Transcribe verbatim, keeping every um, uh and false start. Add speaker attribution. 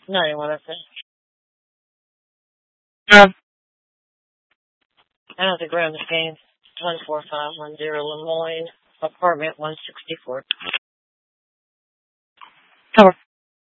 Speaker 1: ninety-one, I think. Um, I don't think we're on the game. one four five one zero Lemoyne, apartment one sixty-four.